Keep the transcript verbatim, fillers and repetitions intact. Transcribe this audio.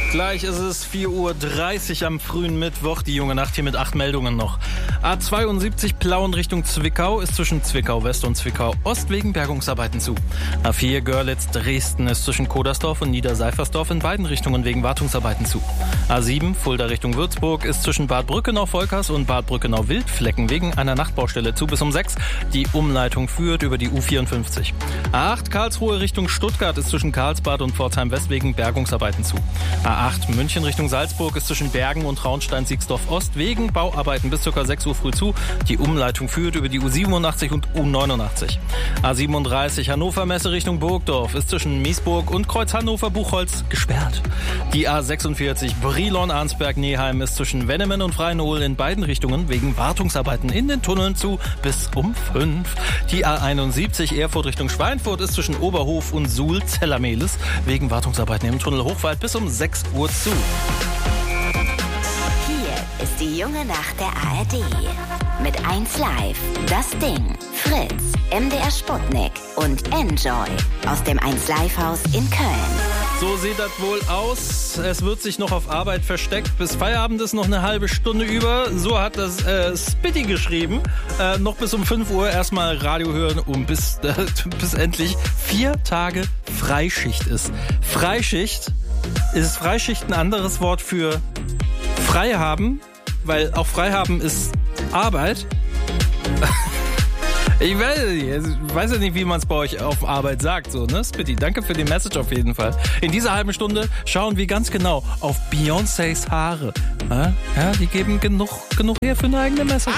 Gleich ist es vier Uhr dreißig am frühen Mittwoch. Die junge Nacht hier mit acht Meldungen noch. A zweiundsiebzig Plauen Richtung Zwickau ist zwischen Zwickau West und Zwickau Ost wegen Bergungsarbeiten zu. A vier Görlitz Dresden ist zwischen Kodersdorf und Niederseifersdorf in beiden Richtungen wegen Wartungsarbeiten zu. A sieben Fulda Richtung Würzburg ist zwischen Bad Brückenau-Volkers und Bad Brückenau-Wildflecken wegen einer Nachtbaustelle zu bis um sechs. Die Umleitung führt über die U vierundfünfzig. A acht Karlsruhe Richtung Stuttgart ist zwischen Karlsbad und Pforzheim West wegen Bergungsarbeiten zu. A acht München Richtung Salzburg ist zwischen Bergen und Traunstein-Siegsdorf Ost wegen Bauarbeiten bis ca. sechs Uhr früh zu. Die Umleitung führt über die U siebenundachtzig und U neunundachtzig. A siebenunddreißig Hannover Messe Richtung Burgdorf ist zwischen Miesburg und Kreuz Hannover-Buchholz gesperrt. Die A sechsundvierzig Brilon-Arnsberg-Neheim ist zwischen Wennemen und Freienhohl in beiden Richtungen wegen Wartungsarbeiten in den Tunneln zu bis um fünf. Die A einundsiebzig Erfurt Richtung Schweinfurt ist zwischen Oberhof und Suhl-Zellermehlis wegen Wartungsarbeiten im Tunnel Hochwald bis um sechs Uhr zu. Hier ist die junge Nacht der A R D. Mit eins Live, Das Ding, Fritz, M D R Sputnik und Enjoy aus dem eins Live Haus in Köln. So sieht das wohl aus. Es wird sich noch auf Arbeit versteckt. Bis Feierabend ist noch eine halbe Stunde über. So hat das äh, Spitty geschrieben. Äh, noch bis um fünf Uhr erstmal Radio hören, um bis, äh, bis endlich vier Tage Freischicht ist. Freischicht, ist Freischicht ein anderes Wort für frei haben? Weil auch frei haben ist Arbeit. Ich weiß nicht, ich weiß ja nicht, wie man es bei euch auf Arbeit sagt, so, ne, Spitty? Danke für die Message auf jeden Fall. In dieser halben Stunde schauen wir ganz genau auf Beyoncés Haare. Ja, die geben genug, genug her für eine eigene Message.